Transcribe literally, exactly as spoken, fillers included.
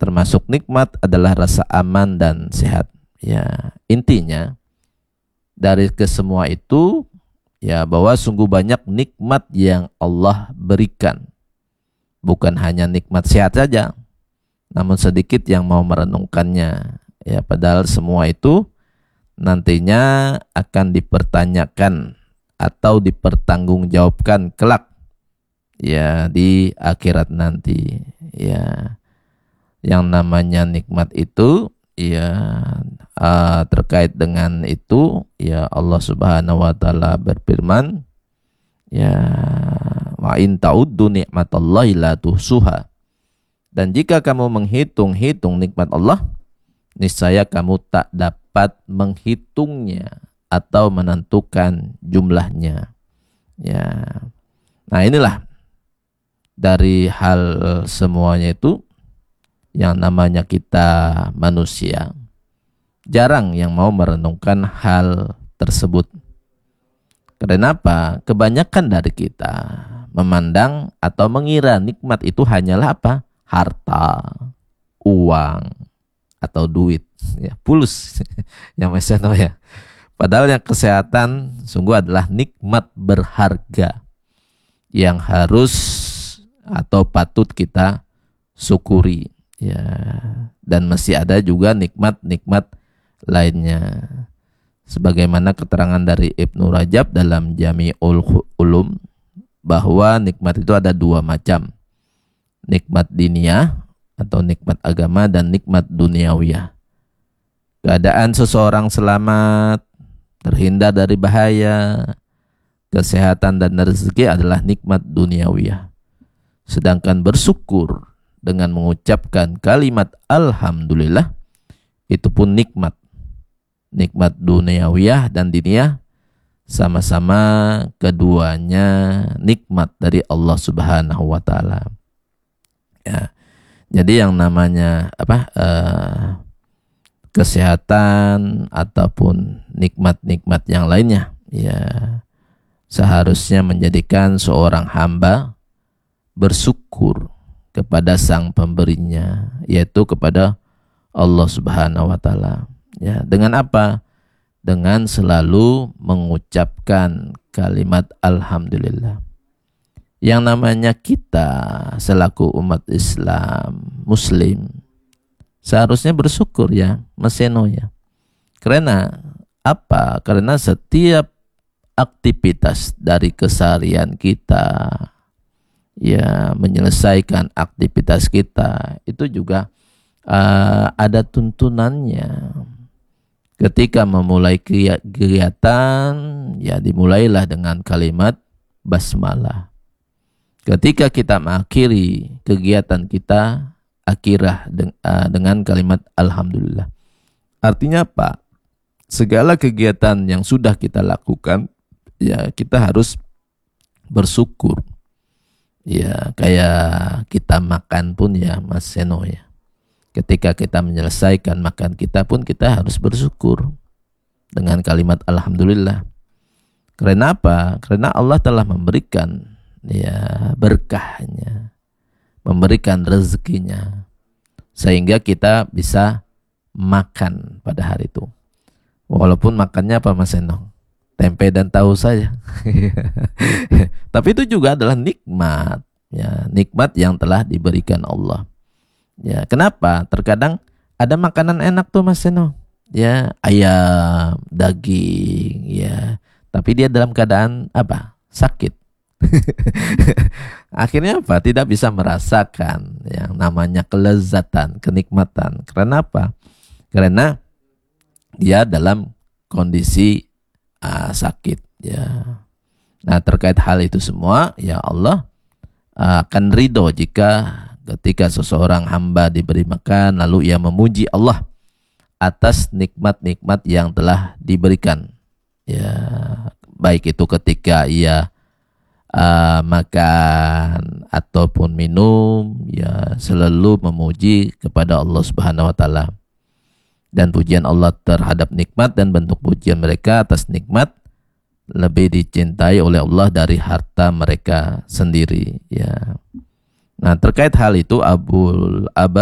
termasuk nikmat adalah rasa aman dan sehat. Ya, intinya dari kesemua itu ya bahwa sungguh banyak nikmat yang Allah berikan. Bukan hanya nikmat sehat saja, namun sedikit yang mau merenungkannya. Ya, padahal semua itu nantinya akan dipertanyakan atau dipertanggungjawabkan kelak ya di akhirat nanti. Ya, yang namanya nikmat itu ya uh, terkait dengan itu ya Allah Subhanahu wa taala berfirman ya wa in ta'uddu ni'matallahi la tuhsuha, dan jika kamu menghitung-hitung nikmat Allah niscaya kamu tak dapat menghitungnya atau menentukan jumlahnya. Ya. Nah, inilah dari hal semuanya itu yang namanya kita manusia jarang yang mau merenungkan hal tersebut. Karena apa? Kebanyakan dari kita memandang atau mengira nikmat itu hanyalah apa? Harta, uang, atau duit, ya, pulus yang meseno ya. Padahal yang kesehatan sungguh adalah nikmat berharga yang harus atau patut kita syukuri. Ya, dan masih ada juga nikmat-nikmat lainnya. Sebagaimana keterangan dari Ibnu Rajab dalam Jami'ul Ulum bahwa nikmat itu ada dua macam. Nikmat diniyah atau nikmat agama dan nikmat duniawiyah. Keadaan seseorang selamat, terhindar dari bahaya, kesehatan dan rezeki adalah nikmat duniawiyah. Sedangkan bersyukur dengan mengucapkan kalimat alhamdulillah itu pun nikmat. Nikmat duniawiyah dan diniyah sama-sama keduanya nikmat dari Allah Subhanahu wa taala. Ya. Jadi yang namanya apa? Uh, kesehatan ataupun nikmat-nikmat yang lainnya ya seharusnya menjadikan seorang hamba bersyukur kepada sang pemberinya, yaitu kepada Allah Subhanahu wa taala. Ya, dengan apa? Dengan selalu mengucapkan kalimat alhamdulillah. Yang namanya kita selaku umat Islam, muslim, seharusnya bersyukur ya, meseno ya. Karena apa? Karena setiap aktivitas dari keseharian kita, ya, menyelesaikan aktivitas kita itu juga uh, ada tuntunannya. Ketika memulai kegiatan ya dimulailah dengan kalimat basmalah. Ketika kita mengakhiri kegiatan kita akhirah de- uh, dengan kalimat alhamdulillah. Artinya apa? Segala kegiatan yang sudah kita lakukan ya kita harus bersyukur. Ya, kayak kita makan pun ya Mas Seno ya. Ketika kita menyelesaikan makan kita pun kita harus bersyukur dengan kalimat alhamdulillah. Karena apa? Karena Allah telah memberikan ya berkahnya, memberikan rezekinya sehingga kita bisa makan pada hari itu. Walaupun makannya apa Mas Seno? Tempe dan tahu saja. Tapi itu juga adalah nikmat, ya, nikmat yang telah diberikan Allah. Ya, kenapa? Terkadang ada makanan enak tuh Mas Seno. Ya, ayam, daging, ya. Tapi dia dalam keadaan apa? Sakit. Akhirnya apa? Tidak bisa merasakan yang namanya kelezatan, kenikmatan. Karena apa? Karena dia dalam kondisi uh, sakit ya. Nah, terkait hal itu semua ya Allah uh, akan ridho jika ketika seseorang hamba diberi makan lalu ia memuji Allah atas nikmat-nikmat yang telah diberikan ya, baik itu ketika ia uh, makan ataupun minum ya selalu memuji kepada Allah Subhanahu wa taala. Dan pujian Allah terhadap nikmat dan bentuk pujian mereka atas nikmat lebih dicintai oleh Allah dari harta mereka sendiri ya. Nah, terkait hal itu Abul Abbas